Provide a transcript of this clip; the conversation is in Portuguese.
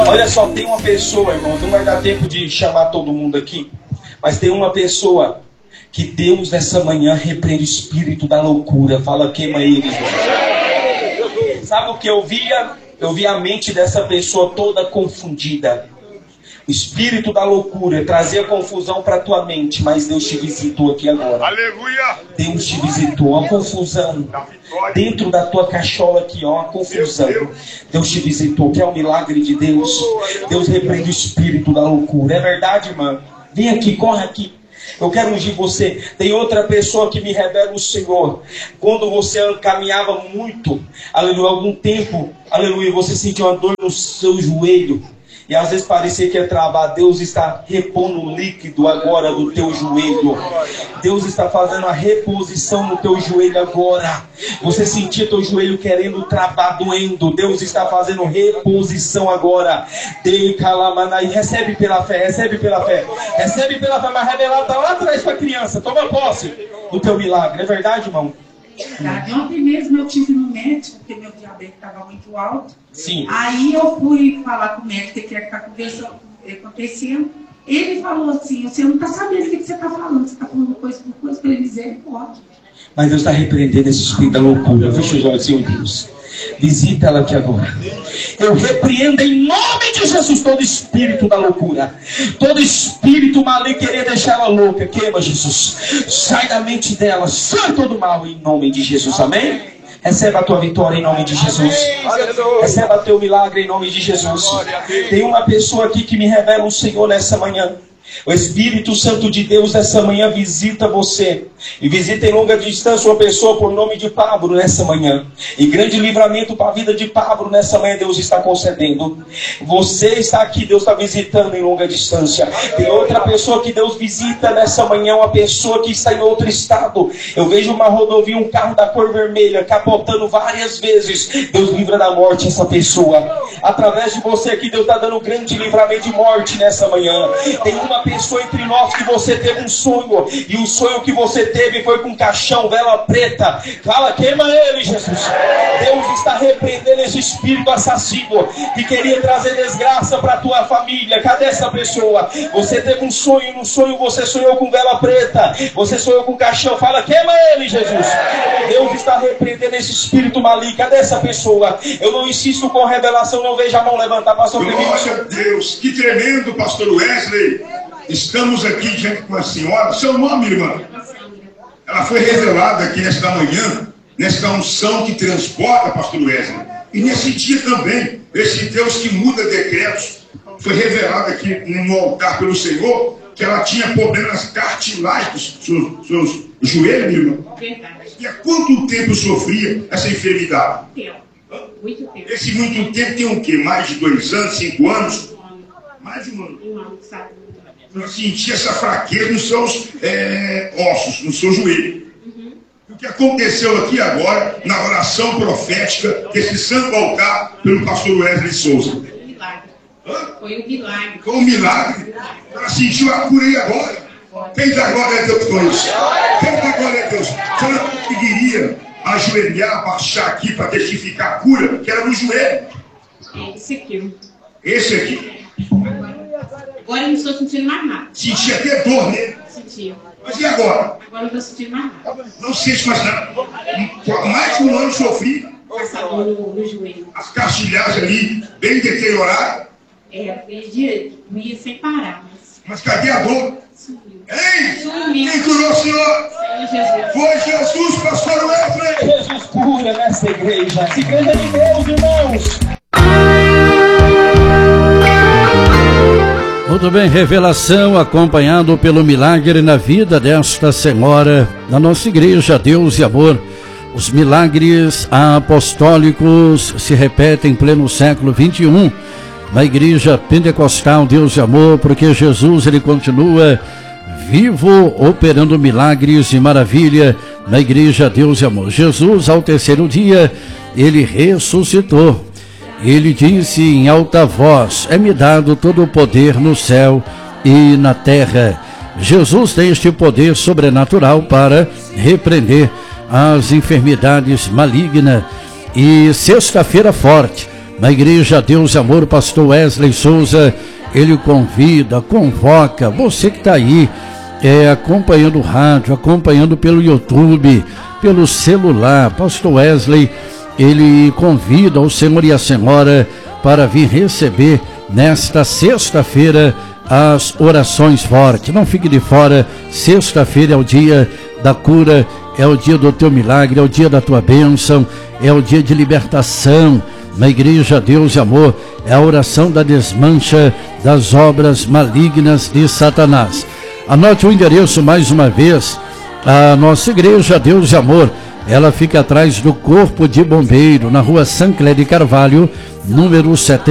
Olha só, tem uma pessoa, irmão, não vai dar tempo de chamar todo mundo aqui, mas tem uma pessoa que Deus nessa manhã repreende o espírito da loucura. Fala, queima ele, Jesus. Sabe o que eu via? Eu via a mente dessa pessoa toda confundida. O espírito da loucura trazia confusão para a tua mente, mas Deus te visitou aqui agora. Aleluia! Deus te visitou, uma confusão dentro da tua cachola aqui, ó, uma confusão. Deus te visitou, que é o milagre de Deus. Deus repreende o espírito da loucura. É verdade, irmã? Vem aqui, corre aqui. Eu quero ungir você. Tem outra pessoa que me revela o Senhor. Quando você caminhava muito, aleluia, algum tempo, aleluia, você sentiu uma dor no seu joelho. E às vezes parecia que ia travar. Deus está repondo o líquido agora do teu joelho. Deus está fazendo a reposição no teu joelho agora. Você sentia teu joelho querendo travar, doendo. Deus está fazendo reposição agora. Recebe pela fé, recebe pela fé. Recebe pela fé, mas revelado está lá atrás para a criança. Toma posse do teu milagre. É verdade, irmão? Verdade. Ontem mesmo eu tive no médico, porque meu diabetes estava muito alto. Sim. Aí eu fui falar com o médico que está acontecendo. Ele falou assim: você não está sabendo o que você está falando, você está falando coisa por coisa, para ele dizer, pode. Mas Deus está repreendendo esse espírito da loucura. Fecha os olhos, Senhor Deus. Visita ela aqui agora. Eu repreendo em nome de Jesus todo espírito da loucura. Todo espírito maligno querer deixar ela louca. Queima, Jesus. Sai da mente dela. Sai todo mal em nome de Jesus. Amém? Receba a tua vitória em nome de Jesus. Receba o teu milagre em nome de Jesus. Tem uma pessoa aqui que me revela o Senhor nessa manhã. O Espírito Santo de Deus essa manhã visita você. E visita em longa distância uma pessoa por nome de Pablo nessa manhã. E grande livramento para a vida de Pablo nessa manhã Deus está concedendo. Você está aqui, Deus está visitando em longa distância. Tem outra pessoa que Deus visita nessa manhã, uma pessoa que está em outro estado. Eu vejo uma rodovia, um carro da cor vermelha capotando várias vezes. Deus livra da morte essa pessoa. Através de você aqui Deus está dando grande livramento de morte nessa manhã. Tem uma pessoa entre nós que você teve um sonho, e o sonho que você teve foi com caixão, vela preta. Fala, queima ele, Jesus. Deus está repreendendo esse espírito assassino que queria trazer desgraça para a tua família. Cadê essa pessoa? Você teve um sonho, no sonho você sonhou com vela preta, você sonhou com caixão. Fala, queima ele, Jesus. Deus está repreendendo esse espírito maligno. Cadê essa pessoa? Eu não insisto com revelação, não vejo a mão levantar, pastor. Glória a Deus, que tremendo, pastor Wesley. Estamos aqui diante com a senhora. Seu nome, irmã? Ela foi revelada aqui nesta manhã, nesta unção que transporta, pastor Wesley. E nesse dia também, esse Deus que muda decretos, foi revelado aqui no altar pelo Senhor, que ela tinha problemas cartilagem dos seus joelhos, irmã. Verdade. E há quanto tempo sofria essa enfermidade? Muito tempo. Esse muito tempo tem o quê? Mais de 2 anos, 5 anos? Mais de 1 ano. Eu senti essa fraqueza nos seus ossos, no seu joelho. O que aconteceu aqui agora, na oração profética desse santo altar pelo pastor Wesley Souza? Foi um milagre. Foi um milagre. Ela sentiu a cura aí agora. Quem dá glória a Deus com isso? Quem dá glória a Deus? Você não conseguiria ajoelhar, baixar aqui para testificar a cura, que era no joelho? Esse aqui. Esse aqui. Agora eu não estou sentindo mais nada. Sentia até dor, né? Sentia. Mas e agora? Agora eu não estou sentindo mais nada. Não sente mais nada. Mais de 1 ano sofri. Passa dor no joelho. As cartilhagens ali, bem deterioradas. Doía sem parar. Mas cadê a dor? Sumiu. Ei! Quem curou o senhor? Jesus. Foi Jesus, pastor Wesley. Jesus cura nessa igreja. Essa igreja é de Deus, irmãos. Muito bem, revelação acompanhado pelo milagre na vida desta senhora, na nossa igreja Deus e Amor. Os milagres apostólicos se repetem em pleno século 21, na igreja pentecostal Deus e Amor, porque Jesus ele continua vivo, operando milagres e maravilha na igreja Deus e Amor. Jesus, ao terceiro dia, ele ressuscitou. Ele disse em alta voz: é-me dado todo o poder no céu e na terra. Jesus tem este poder sobrenatural para repreender as enfermidades malignas. E sexta-feira forte, na Igreja Deus e Amor, pastor Wesley Souza, ele convida, convoca, você que está aí, acompanhando o rádio, acompanhando pelo YouTube, pelo celular, pastor Wesley, ele convida o senhor e a senhora para vir receber nesta sexta-feira as orações fortes. Não fique de fora, sexta-feira é o dia da cura, é o dia do teu milagre, é o dia da tua bênção, é o dia de libertação. Na Igreja Deus e Amor, é a oração da desmancha das obras malignas de Satanás. Anote o endereço mais uma vez. A nossa Igreja Deus e Amor, ela fica atrás do Corpo de Bombeiro, na rua Sancler de Carvalho, número 70.